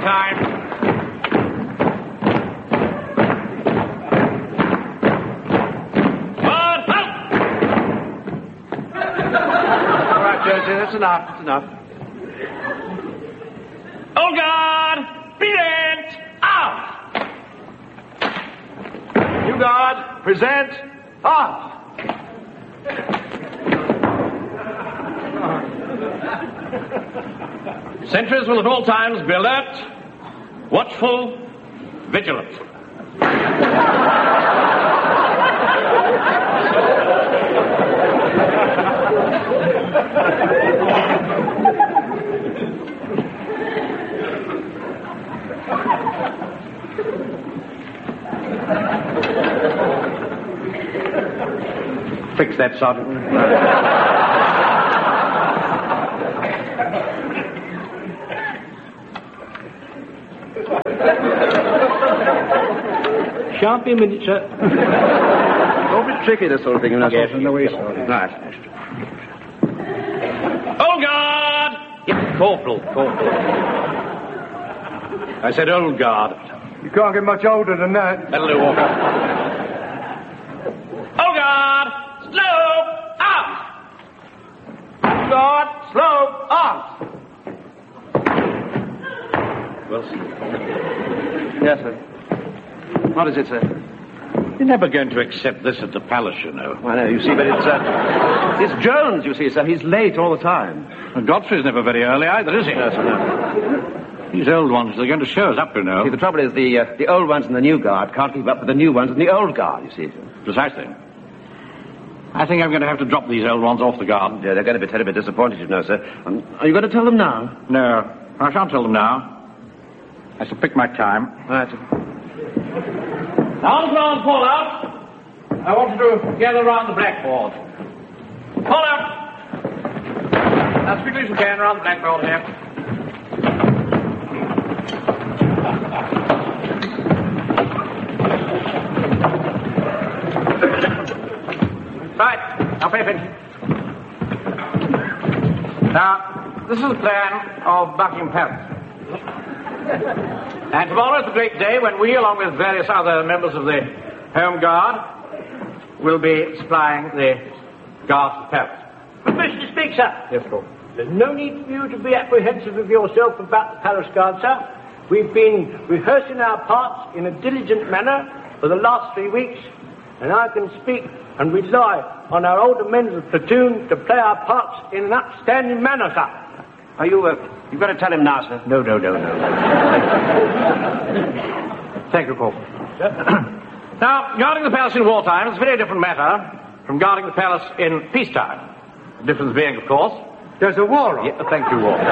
time. One, halt! All right, Josie, that's enough. That's enough. Old guard, present, out! New guard, present, off. Sentries will at all times be alert, watchful, vigilant. Fix that, Sergeant. Shan't be a minute, sir. Don't be tricky, this sort of thing. You're not Yes, supposed to. no way, sir. Right. Old guard! Yes, Corporal. I said old guard. You can't get much older than that. That'll do, Walker. Old guard! Slow! Out! Guard, slow, off. Wilson. Yes, sir. What is it, sir? You're never going to accept this at the palace, you know. I know, you see, but it's Jones, you see, sir. He's late all the time. And Godfrey's never very early either, is he? Yes, sir, no. These old ones, they're going to show us up, you know. See, the trouble is the old ones in the new guard can't keep up with the new ones in the old guard, you see, sir. Precisely. I think I'm going to have to drop these old ones off the guard. Yeah, they're going to be terribly disappointed, you know, sir. Are you going to tell them now? No, I shan't tell them now. I shall pick my time. Right. Now, on, pull out. I want you to gather round the blackboard. Pull out. As quickly as you can round the blackboard here. Right, now pay attention. Now, this is the plan of Buckingham Palace. And tomorrow is the great day when we, along with various other members of the Home Guard, will be supplying the guards to the palace. Permission to speak, sir. Yes, Lord. There's no need for you to be apprehensive of yourself about the palace guard, sir. We've been rehearsing our parts in a diligent manner for the last 3 weeks, and I can speak and rely on our older men of the platoon to play our parts in an upstanding manner, sir. Are you, you've got to tell him now, sir. No. Thank you, Corporal. Now, guarding the palace in wartime is a very different matter from guarding the palace in peacetime. The difference being, of course... There's a war on. Yeah, thank you, Walter.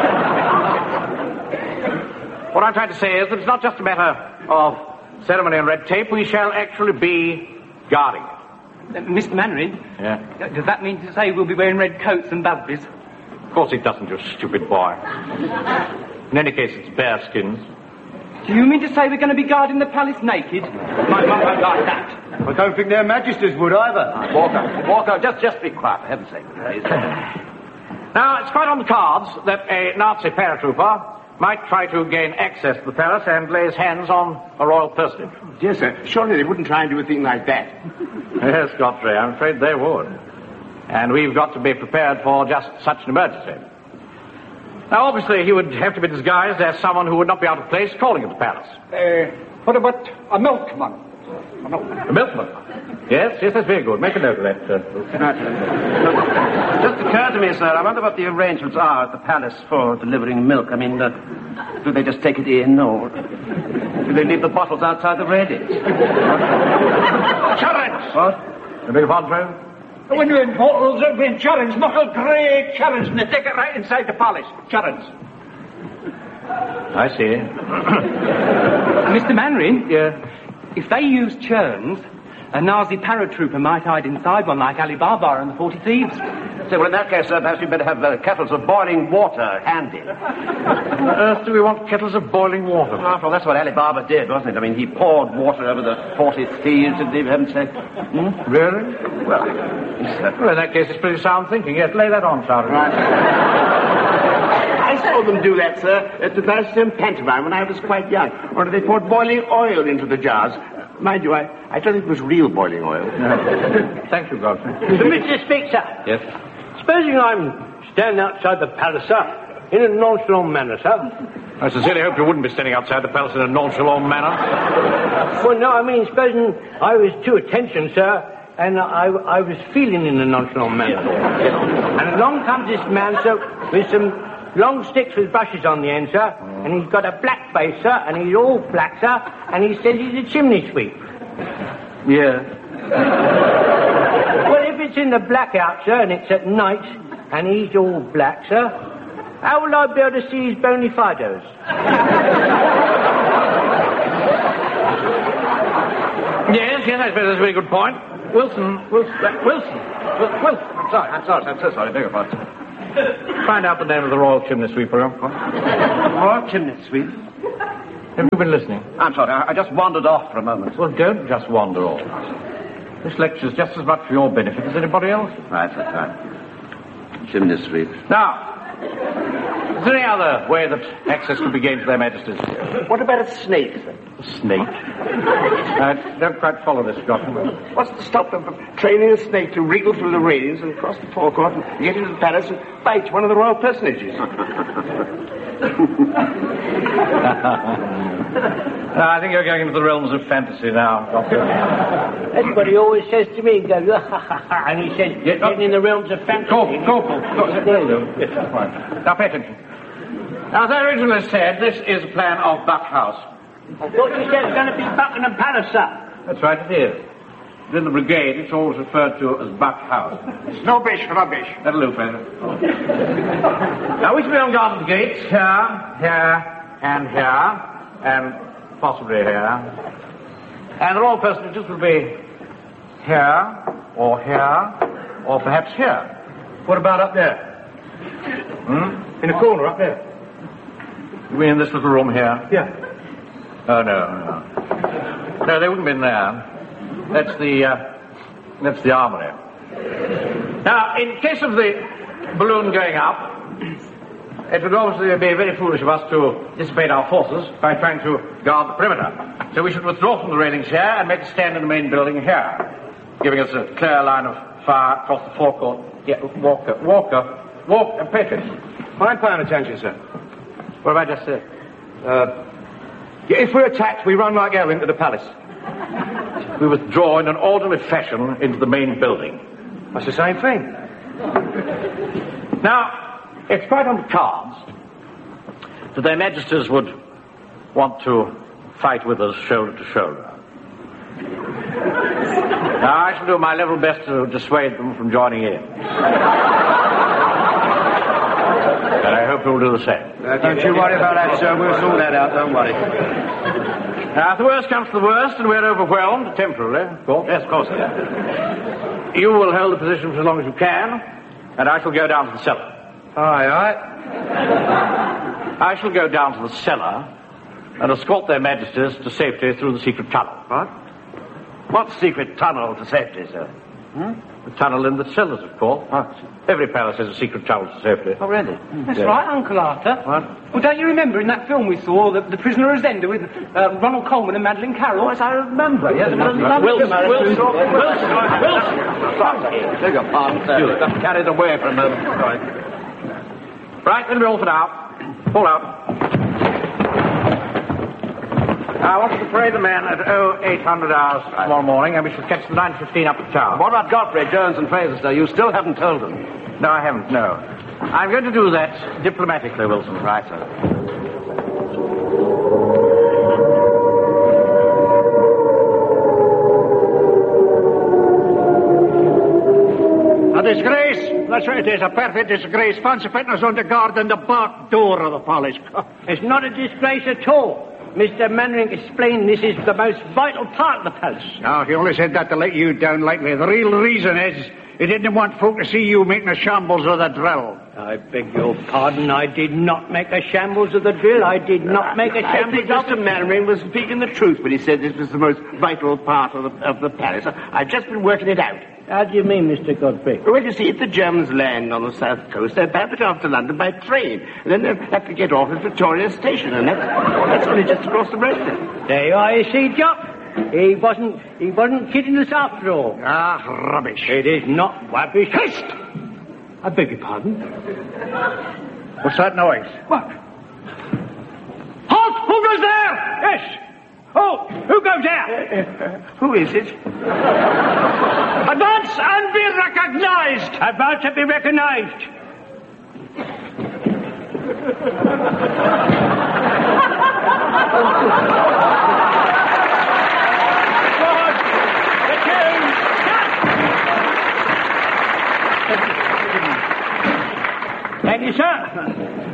What I'm trying to say is that it's not just a matter of ceremony and red tape. We shall actually be guarding it. Mr. Mannering? Yeah? Does that mean to say we'll be wearing red coats and busbies? Of course it doesn't, you stupid boy. In any case, it's bear skins. Do you mean to say we're going to be guarding the palace naked? My mum won't like that. I don't think their Majesties would either. Walker, just be quiet, for heaven's sake. Now, it's quite on the cards that a Nazi paratrooper might try to gain access to the palace and lay his hands on a royal personage. Yes, sir. Surely they wouldn't try and do a thing like that. Yes, Godfrey, I'm afraid they would. And we've got to be prepared for just such an emergency. Now, obviously, he would have to be disguised as someone who would not be out of place calling at the palace. What about a milkman? A milkman? Yes, that's very good. Make a note of that. Just occurred to me, sir, I wonder what the arrangements are at the palace for delivering milk. I mean, do they just take it in, or do they leave the bottles outside the readies? Challenge! What? I beg your pardon, sir? When you're in bottles, there'll be challenge, muckle grey challenge, and they take it right inside the palace. Challenge. I see. Mr. Mannering? Yeah. If they use churns, a Nazi paratrooper might hide inside one like Ali Baba and the 40 Thieves. So, well, in that case, sir, perhaps you'd better have kettles of boiling water handy. What on earth do we want kettles of boiling water? After all, that's what Ali Baba did, wasn't it? I mean, he poured water over the 40 thieves, didn't he, for heaven's sake? Really? Well, Well, in that case, it's pretty sound thinking. Yes, lay that on, Sergeant. right. I say, saw them do that, sir, at the Barristan pantomime when I was quite young. Or they poured boiling oil into the jars. Mind you, I don't think it was real boiling oil. Thank you, Godfrey. Mr. Speaker, Yes? supposing I'm standing outside the palace, sir, in a nonchalant manner, sir. I sincerely hope you wouldn't be standing outside the palace in a nonchalant manner. Well, no, I mean, supposing I was to attention, sir, and I was feeling in a nonchalant manner. And along comes this man, sir, with some long sticks with brushes on the end, sir, and he's got a black face, sir, and he's all black, sir, and he says he's a chimney sweep. Yeah. Well, if it's in the blackout, sir, and it's at night, and he's all black, sir, how will I be able to see his bony fidos? Yes, I suppose that's a very good point. Wilson. I'm so sorry, beg your pardon. Find out the name of the Royal Chimney Sweeper. Royal Chimney Sweep? Have you been listening? I'm sorry, I just wandered off for a moment. Well, don't just wander off. This lecture's just as much for your benefit as anybody else. Right, that's right. Chimney Sweep. Now, is there any other way that access could be gained to their majesties? What about a snake, sir? A snake? I don't quite follow this, Doctor. What's to stop them from training a snake to wriggle through the railings and across the forecourt and get into the palace and bite one of the royal personages? I think you're going into the realms of fantasy now, Doctor. That's what he always says to me. He goes, and he says, getting in the realms of fantasy. Corporal. Yes, that's fine. Now, pay attention. Now, as I originally said, this is a plan of Buck House. I thought you said it's going to be Buckingham Palace, sir. That's right, it is. In the brigade, it's always referred to as Buck House. Snobbish, rubbish. That'll do, Fraser. Now, we shall be on guard at the gates. Here, and possibly here. And the royal personages will be here, or perhaps here. What about up there? In the corner up there? You mean in this little room here? Yeah. Oh, no. No, they wouldn't be in there. That's the armory. Now, in case of the balloon going up, it would obviously be very foolish of us to dissipate our forces by trying to guard the perimeter. So we should withdraw from the railings here and make a stand in the main building here, giving us a clear line of fire across the forecourt. Yeah, Walker, Patrick. I'm paying attention, sir. What have I just said? If we're attacked, we run like hell into the palace. We withdraw in an orderly fashion into the main building. That's the same thing. Now, it's quite on the cards that their majesties would want to fight with us shoulder to shoulder. Now, I shall do my level best to dissuade them from joining in. And I hope you'll do the same. Don't you worry about that, sir. We'll sort that out, don't worry. Now, if the worst comes to the worst and we're overwhelmed, temporarily, of course. Yes, of course. You will hold the position for as long as you can, and I shall go down to the cellar. Aye. I shall go down to the cellar and escort their majesties to safety through the secret tunnel. What? What secret tunnel to safety, sir? The tunnel in the cellars, of course. Every palace has a secret tunnel to safety. Oh, really? That's right, Uncle Arthur. What? Well, don't you remember in that film we saw, The Prisoner of Zenda, with Ronald Colman and Madeline Carroll? Yes, I remember. Yes, Wilson. Beg your pardon, sir. Got carried away for a moment. Sorry. Right, then we're all for now. Pull out. I want you to parade the men at 0800 hours tomorrow morning, and we shall catch the 9:15 up the tower. What about Godfrey, Jones, and Fraser, sir? You still haven't told them. No, I haven't, no. I'm going to do that diplomatically, Wilson. Right, sir. A disgrace. That's what it is, a perfect disgrace. Fancy putting us under guard in the back door of the palace. It's not a disgrace at all. Mr. Mannering explained this is the most vital part of the palace. No, he only said that to let you down lightly. The real reason is he didn't want folk to see you making a shambles of the drill. I beg your pardon. I did not make a shambles of the drill. I did not make a I shambles think of Mr. Mainwaring was speaking the truth when he said this was the most vital part of the palace. I've just been working it out. How do you mean, Mr. Godfrey? Well, you see, if the Germans land on the south coast, they're bound off to London by train. And then they'll have to get off at Victoria Station, and that's only just across the road then. There you are, you see, Jock. He wasn't kidding us after all. Ah, rubbish. It is not rubbish. Haste! I beg your pardon? What's that noise? What? Halt! Who goes there? Yes. Oh, who goes there? Who is it? Advance and be recognized. Advance and be recognized. Thank you, sir.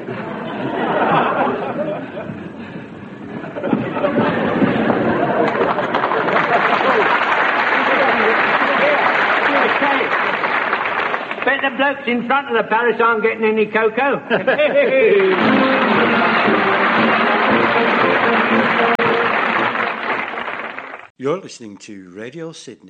Bet the blokes in front of the palace aren't getting any cocoa. You're listening to Radio Sydney.